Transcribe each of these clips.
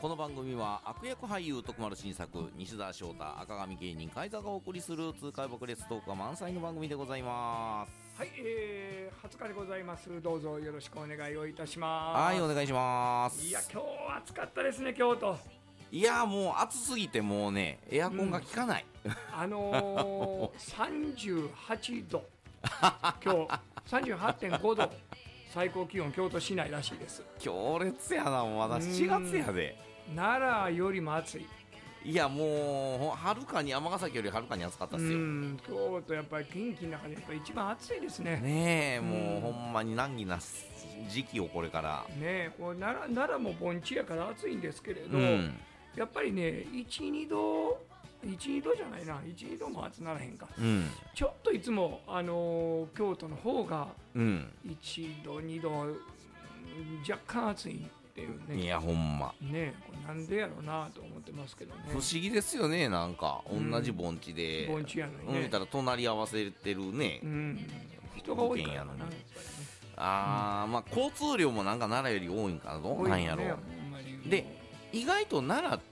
この番組は悪役俳優徳丸新作、西澤翔太、赤髪芸人海座がお送りする痛快爆裂トークが満載の番組でございます。 はい、20日でございます。どうぞよろしくお願いをいたします。 はい、お願いします。 いや、今日は暑かったですね、京都。 いや、もう暑すぎてもうね、エアコンが効かない、 38度今日 38.5 度最高気温京都市内らしいです。 強烈やな。まだ7月やで。 奈良よりも暑い。 いや、もうはるかに尼崎よりはるかに暑かったですよ。 京都やっぱり近畿の中でやっぱり一番暑いですね。 ねえ、もうほんまに難儀な時期をこれからねえ、こう奈良も盆地やから暑いんですけれど、やっぱりね1、2度じゃないな、1、2度も暑ならへんか、ちょっといつも、京都の方が1度、2度若干暑いっていうね。 いや、ほんまね、これなんでやろうなと思ってますけどね。 不思議ですよね。なんか同じ盆地で、 盆地やのにね、 見たら隣り合わせてるね、 人が多いからな、やっぱりね。 まあ交通量もなんか奈良より多いんかな、どうなんやろう、で意外と奈良って、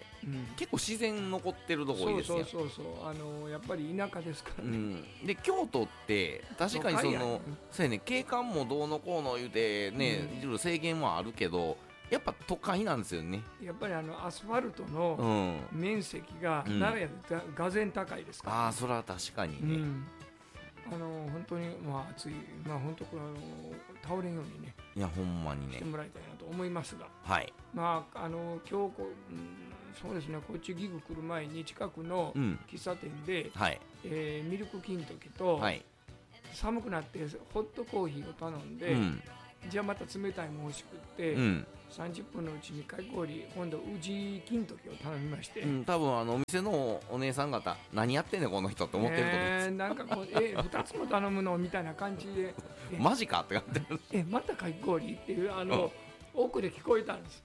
結構自然残ってるとこ多いですよ。 そうやっぱり田舎ですからね、 で京都って確かにそうやね、景観もどうのこうの言うてね、いろいろ制限もあるけど、やっぱ都会なんですよね。 やっぱりアスファルトの面積が奈良よりがぜん高いですから、 それは確かにね、 本当に暑い、本当倒れんようにね、 いやほんまにねしてもらいたいなと思いますが、 はい、 今日そうですね、こっちギグ来る前に近くの喫茶店で、ミルク金時と、寒くなってホットコーヒーを頼んで、じゃあまた冷たいもん欲しくって、30分のうちにかき氷、今度宇治金時を頼みまして、 多分お店のお姉さん方、何やってんねんこの人って思ってると思います。 なんかこう2つも頼むのみたいな感じでマジかって感じで、 またかき氷っていう奥で聞こえたんです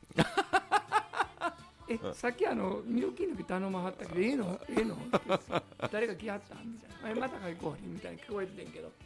さっきミルク金時頼まはったけどええのって誰が来はったみたいな、またかき氷みたいに聞こえててんけど、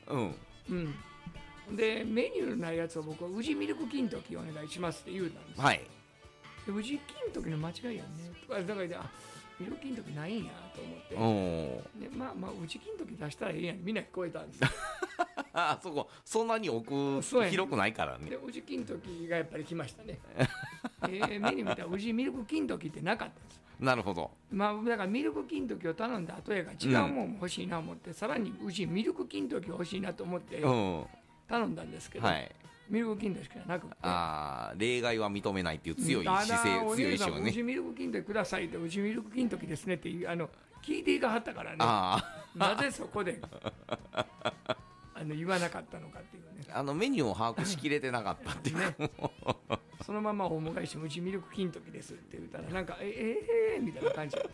でメニューのないやつを僕は宇治ミルク金時お願いしますって言うたんです。で宇治金時の間違いやねとかだからミルク金時ないんやと思って、で宇治金時出したらええやん、みんな聞こえたんですそこそんなに奥広くないからね。 で宇治金時がやっぱり来ましたねメニュー見たら宇治ミルク金時ってなかったんです。 なるほど。 だからミルク金時を頼んだ後やから違うもん欲しいなと思って、さらに宇治ミルク金時欲しいなと思って頼んだんですけど、ミルク金時しかなくて、 例外は認めないっていう強い姿勢、強い意志をね。 宇治ミルク金時くださいって、宇治ミルク金時ですねって聞いていかはったからね、なぜそこで言わなかったのかっていうね、 メニューを把握しきれてなかったっていうねそのまま大昔うちミルク金時ですって言ったらなんかみたいな感じだ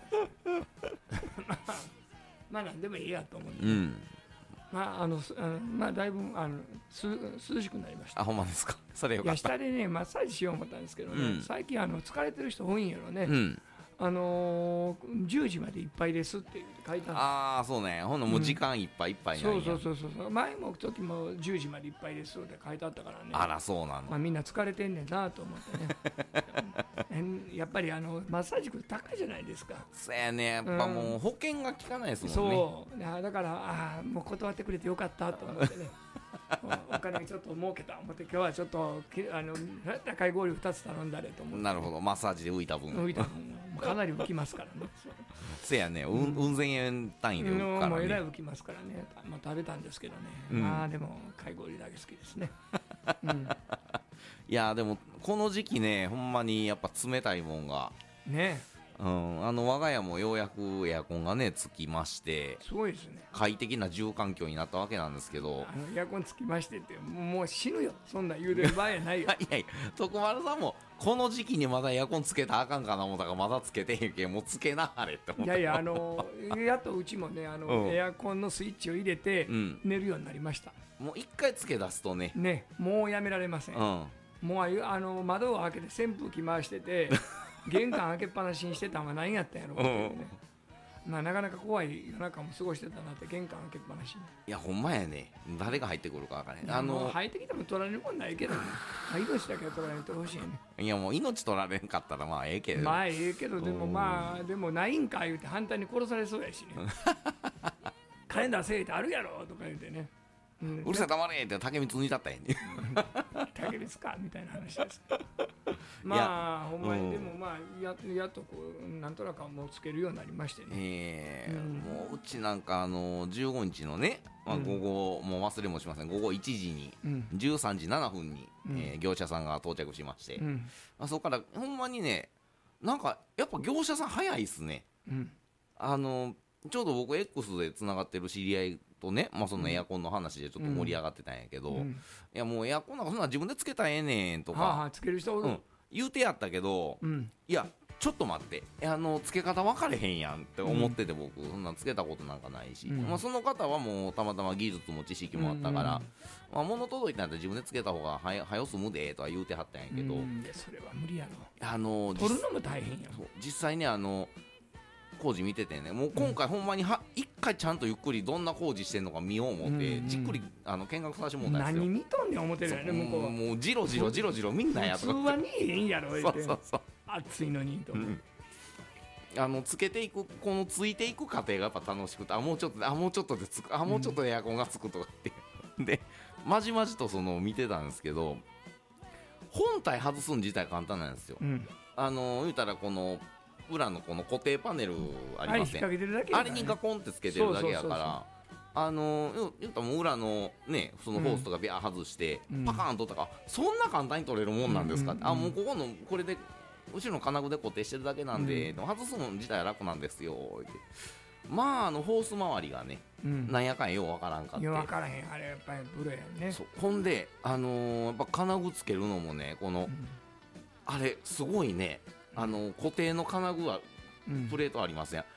ったなんでもいいやと思って、だいぶ涼しくなりました。 ほんまですか。それよかった。 下でねマッサージしよう思ったんですけどね、最近疲れてる人多いんやろね、10時までいっぱいですって書いてある。 そうね。ほんのもう時間いっぱいいっぱいなんや。 そう前も時も10時までいっぱいですって書いてあったからね。 そうなんだ。 みんな疲れてんねんなと思ってねやっぱりマッサージ高いじゃないですか。 そうやね。やっぱもう保険が効かないですもんね。 そうだからもう断ってくれてよかったと思ってねお金ちょっと儲けた思って今日はちょっと高い氷2つ頼んだれと思って。 なるほど。マッサージで浮いた分かなり浮きますからねせやね、うん千円単位で浮くからね。 もうえらい浮きますからね、食べたんですけどね、でもかき氷だけ好きですねいやでもこの時期ね、ほんまにやっぱ冷たいもんがね、 我が家もようやくエアコンがねつきまして、 すごいですね、 快適な住環境になったわけなんですけど、 エアコンつきましてってもう死ぬよ、そんな言うてる場合やないよいや徳丸さんもこの時期にまだエアコンつけたらあかんかな思ったからまだつけてへんけん、もうつけなはれって思った。 やっとうちもねエアコンのスイッチを入れて寝るようになりました。 もう一回つけ出すとねもうやめられません。もう窓を開けて扇風機回してて玄関開けっぱなしにしてたのが何やったんやろうってねまあなかなか怖い夜中も過ごしてたなって、玄関開けっぱなしに。 いやほんまやね、誰が入ってくるか分からへん。 入ってきても取られるもんないけどね。命だけは取られてほしいね。 いやもう命取られんかったらまあええけど、 まあええけど、でもまあでもないんか言うて反対に殺されそうやしね。カレンダーせえってあるやろとか言うてね、 うるさい黙れって竹光抜いたったんやね。 竹光かみたいな話です。まあほんまにでもまあやっとこうなんとなくもうつけるようになりましてね。 もううちなんか15日のね、午後もう忘れもしません、午後1時に、13時7分に、業者さんが到着しまして、そこからほんまにね、なんかやっぱ業者さん早いっすね。ちょうど僕 X でつながってる知り合いとね、そのエアコンの話でちょっと盛り上がってたんやけど、いやもうエアコンなんかそんな自分でつけたらええねんとか、 つける人おる、 言うてやったけど、いやちょっと待って、つけ方分かれへんやんって思ってて、僕そんなんつけたことなんかないし、その方はもうたまたま技術も知識もあったから、物届いたんやったら自分でつけた方が早済むでとは言うてはったんやけど、 それは無理やろ。取るのも大変やろ。 実際ね工事見ててね、もう今回ほんまに一回ちゃんとゆっくりどんな工事してんのか見よう思って、じっくり見学させてもらったんですよ。 何見とんねん思ってるやね、向こうは。 もうじろじろみんなやとか。 普通は見えへんやろ言うて。 そう暑いのにと。 つけていくこのついていく過程がやっぱ楽しくて、もうちょっとでつく、もうちょっとでエアコンがつくとかってでまじまじと見てたんですけど、本体外すん自体簡単なんですよ。言うたらこの裏のこの固定パネルありません、あれにガコンってつけてるだけやから、言うたらもう裏のねそのホースとかビャー外して、パカーンとったから、そんな簡単に取れるもんなんですかって、もうここのこれで後ろの金具で固定してるだけなんで、外すの自体は楽なんですよって。ホース周りがね、なんやかんやようわからんかって。 分からへん、あれやっぱりプロやね。 ほんでやっぱ金具つけるのもね、この、あれすごいね、固定の金具はプレートありません、